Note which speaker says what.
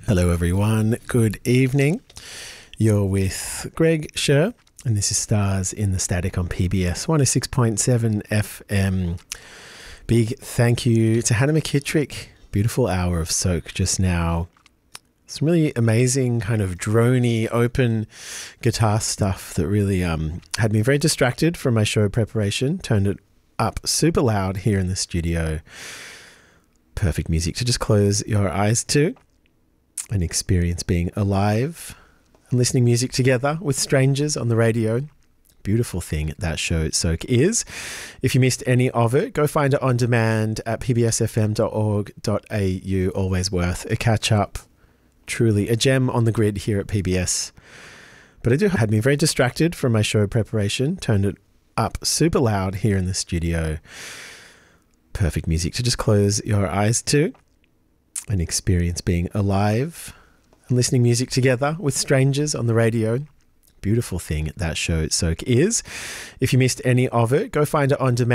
Speaker 1: Hello everyone, good evening. You're with Greg Scher and this is Stars in the Static on PBS 106.7 FM. Big thank you to Hannah McKittrick. Beautiful hour of soak just now. Some really amazing kind of droney open guitar stuff that really had me very distracted from my show preparation. Turned it up super loud here in the studio. Perfect music to just close your eyes to and experience being alive and listening music together with strangers on the radio. Beautiful thing that show Soak is. If you missed any of it, go find it on demand at pbsfm.org.au. Always worth a catch up. Truly a gem on the grid here at PBS. But it had me very distracted from my show preparation. Turned it up super loud here in the studio. Perfect music to just close your eyes to and experience being alive and listening music together with strangers on the radio. Beautiful thing that show Soak is. If you missed any of it, go find it on demand